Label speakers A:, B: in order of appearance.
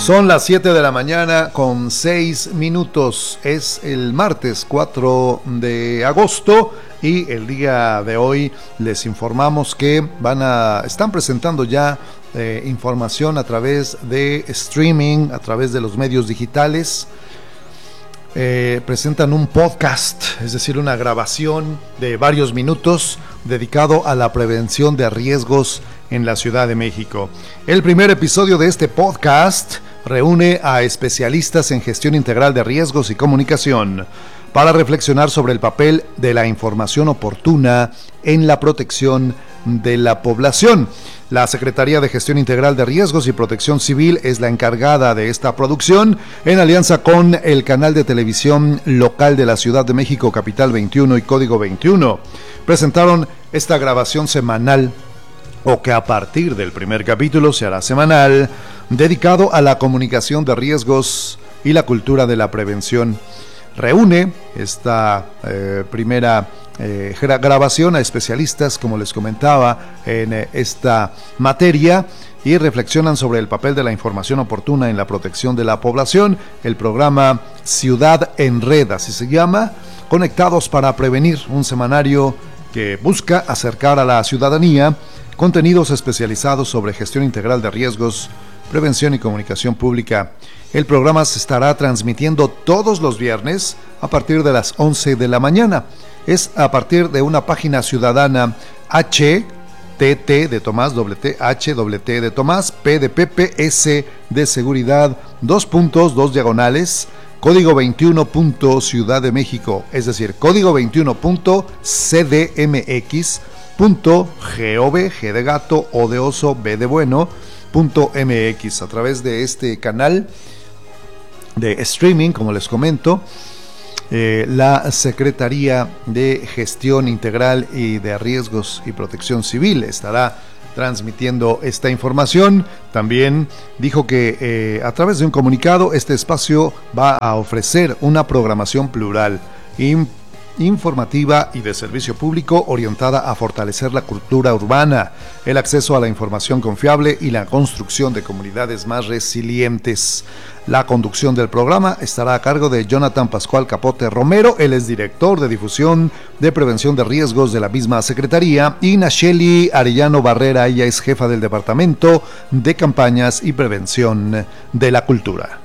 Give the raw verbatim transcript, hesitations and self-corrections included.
A: Son las siete de la mañana con seis minutos. Es el martes cuatro de agosto y el día de hoy les informamos que van a están presentando ya eh, información a través de streaming, a través de los medios digitales. Eh, presentan un podcast, es decir, una grabación de varios minutos dedicado a la prevención de riesgos en la Ciudad de México. El primer episodio de este podcast reúne a especialistas en gestión integral de riesgos y comunicación para reflexionar sobre el papel de la información oportuna en la protección de la población. La Secretaría de Gestión Integral de Riesgos y Protección Civil es la encargada de esta producción, en alianza con el canal de televisión local de la Ciudad de México, Capital veintiuno y Código veintiuno. Presentaron esta grabación semanal, o que a partir del primer capítulo se hará semanal, dedicado a la comunicación de riesgos y la cultura de la prevención. Reúne esta eh, primera eh, grabación a especialistas, como les comentaba, en eh, esta materia, y reflexionan sobre el papel de la información oportuna en la protección de la población. El programa Ciudad en Red, así se llama, Conectados para Prevenir, un semanario que busca acercar a la ciudadanía contenidos especializados sobre gestión integral de riesgos, prevención y comunicación pública. El programa se estará transmitiendo todos los viernes a partir de las once de la mañana. Es a partir de una página ciudadana H T T de Tomás, doble T, H, doble T de Tomás, P de Pepe, S de Seguridad, dos puntos, dos diagonales, código veintiuno punto Ciudad de México, es decir, código veintiuno punto C D M X punto gov, G de gato, O de oso, B de bueno, punto M X. A través de este canal de streaming, como les comento, eh, la Secretaría de Gestión Integral y de Riesgos y Protección Civil estará transmitiendo esta información. También dijo que eh, a través de un comunicado este espacio va a ofrecer una programación plural, importante, informativa y de servicio público orientada a fortalecer la cultura urbana, el acceso a la información confiable y la construcción de comunidades más resilientes. La conducción del programa estará a cargo de Jonathan Pascual Capote Romero, él es director de difusión de prevención de riesgos de la misma Secretaría, y Nacheli Arellano Barrera, ella es jefa del Departamento de Campañas y Prevención de la Cultura.